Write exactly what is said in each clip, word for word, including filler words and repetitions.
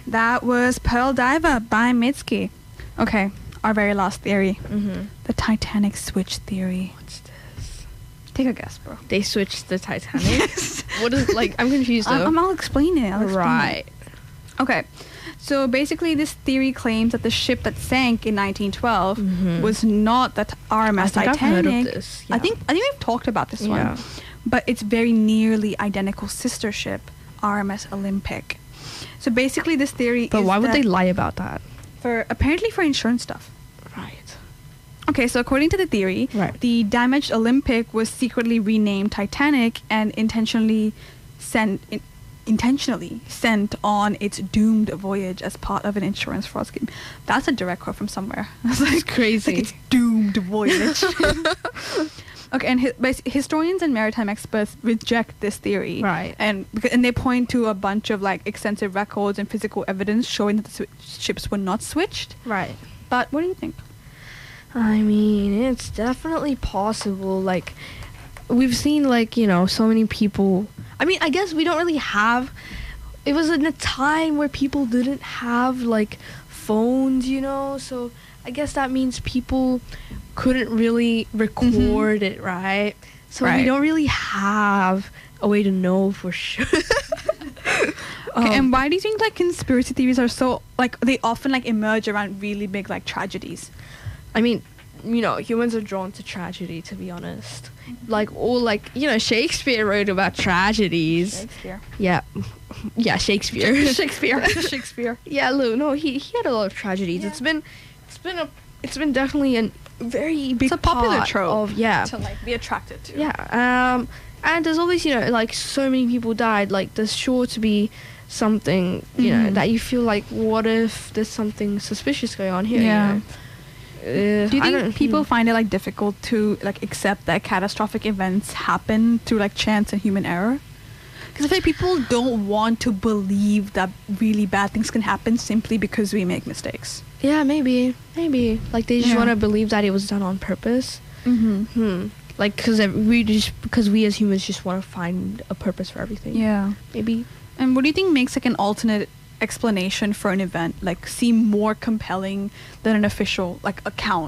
That was Pearl Diver by Mitski. Okay, our very last theory. Mm-hmm. The Titanic switch theory. What's this? Take a guess, bro. They switched the Titanic? What is, like, I'm confused though. Um, I'll explain it. I'll explain right. it. Okay. So basically, this theory claims that the ship that sank in nineteen twelve Mhm. was not the t- R M S I think I've Titanic. heard of this, I yeah. think I think we've talked about this Yeah. one, but it's very nearly identical sister ship, R M S Olympic. So basically, this theory But is why would that they lie about that? for apparently for insurance stuff. Right. Okay, so according to the theory, Right. the damaged Olympic was secretly renamed Titanic and intentionally sent in, intentionally sent on its doomed voyage as part of an insurance fraud scheme. That's a direct quote from somewhere. It's like crazy. Like its doomed voyage. Okay, and hi- bas- historians and maritime experts reject this theory, Right. And beca- and they point to a bunch of like extensive records and physical evidence showing that the swi- ships were not switched. Right. But what do you think? I mean, it's definitely possible. Like, we've seen, like, you know, so many people. I mean, I guess we don't really have. It was in a time where people didn't have, like, phones, you know? So I guess that means people couldn't really record it, right? So we Right. don't really have a way to know for sure. Okay, Um, and why do you think like conspiracy theories are so like they often like emerge around really big like tragedies? I mean, you know, humans are drawn to tragedy, to be honest. Like, all, like, you know, Shakespeare wrote about tragedies. Shakespeare. Yeah. Yeah, Shakespeare. Shakespeare. Shakespeare. Yeah, Lou, no, he, he had a lot of tragedies. Yeah. It's been, it's been a, it's been definitely a very big It's a popular part trope of, yeah. to like be attracted to. Yeah, um, and there's always, you know, like, so many people died. Like, there's sure to be something, you know, Mhm. that you feel like, what if there's something suspicious going on here? Yeah. You know? Uh, Do you I think don't- people hmm. find it like difficult to like accept that catastrophic events happen through like chance and human error? Because I feel like people don't want to believe that really bad things can happen simply because we make mistakes. Yeah, maybe, maybe. Like, they just Yeah. want to believe that it was done on purpose. Mm-hmm. Hmm. Like, because we just because we as humans just want to find a purpose for everything. Yeah. Maybe. And what do you think makes like an alternate explanation for an event like seem more compelling than an official like account?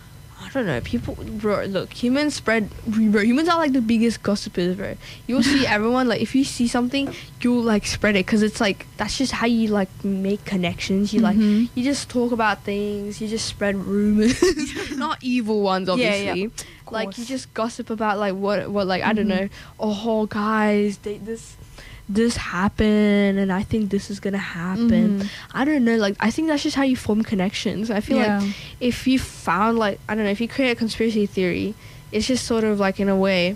I don't know. People, bro. Look, humans spread. Bro, humans are like the biggest gossipers, bro. You'll see everyone, like, if you see something, you'll like spread it, because it's like that's just how you like make connections. You like Mhm. you just talk about things. You just spread rumors, not evil ones, Yeah, obviously. yeah. Like, you course. just gossip about like what what like I don't Mhm. know. Oh, guys, they, this this happened, and I think this is gonna happen. Mhm. I don't know. Like, I think that's just how you form connections. I feel Yeah. like if you found, like, I don't know, if you create a conspiracy theory, it's just sort of like, in a way,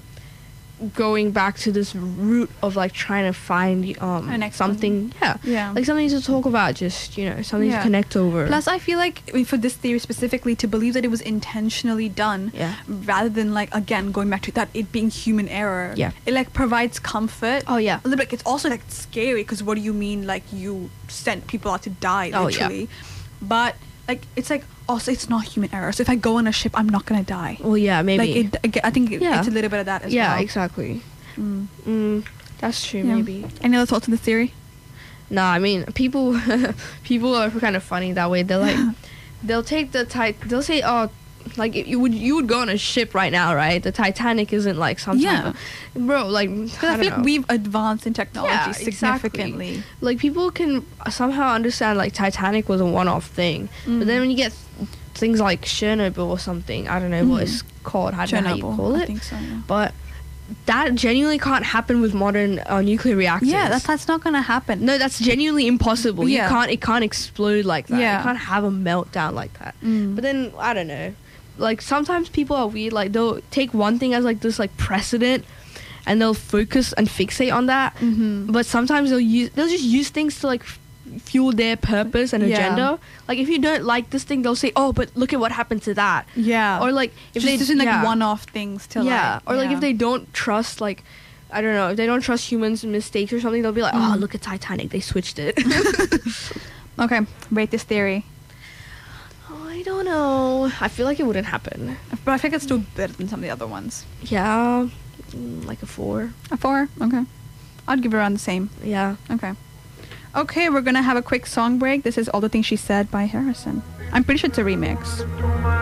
going back to this root of like trying to find um An explanation. something, yeah, Yeah. like something to talk about, just, you know, something Yeah. to connect over. Plus, I feel like I mean, for this theory specifically, to believe that it was intentionally done, Yeah. rather than like again going back to that it being human error. Yeah. It like provides comfort. Oh, yeah. A little bit. It's also like scary because what do you mean like you sent people out to die Oh, yeah. literally? But like it's like also it's not human error. So if I go on a ship, I'm not gonna die. Well, yeah, maybe. Like it, I get- I think it, Yeah. it's a little bit of that as yeah, well. exactly. Mm. Mm, that's true. Yeah. Maybe. Any other thoughts on the theory? Nah, I mean, people people are kind of funny that way. They're like, they'll take the tit. They'll say, oh, like, if you would you would go on a ship right now, right? The Titanic isn't like some Yeah. type of, bro. Like, Because I, I, don't feel like know. we've advanced in technology Yeah, exactly. significantly. Like, people can somehow understand like Titanic was a one-off thing, Mm. but then when you get things like Chernobyl or something, I don't know what Mhm. it's called. I don't know how you Chernobyl, call I it, think so. Yeah. but that genuinely can't happen with modern uh, nuclear reactors. Yeah, that's that's not gonna happen. No, that's genuinely impossible. Yeah. You can't. It can't explode like that. Yeah. You can't have a meltdown like that. Mm. But then I don't know. Like, sometimes people are weird. Like, they'll take one thing as like this like precedent, and they'll focus and fixate on that. Mhm. But sometimes they'll use they'll just use things to like f- fuel their purpose and Yeah. agenda. Like, if you don't like this thing, they'll say, "Oh, but look at what happened to that." Yeah. Or like if if just, they just in like yeah. one-off things to yeah, like or like yeah. if they don't trust, like, I don't know, if they don't trust humans' mistakes or something, they'll be like, "Oh, Mm. look at Titanic, they switched it." Okay, rate this theory. Oh, I don't know. I feel like it wouldn't happen. But I think it's still better than some of the other ones. Yeah, mm, like a four. A four? Okay. I'd give it around the same. Yeah. Okay. Okay, we're gonna have a quick song break. This is All the Things She Said by Harrison. I'm pretty sure it's a remix.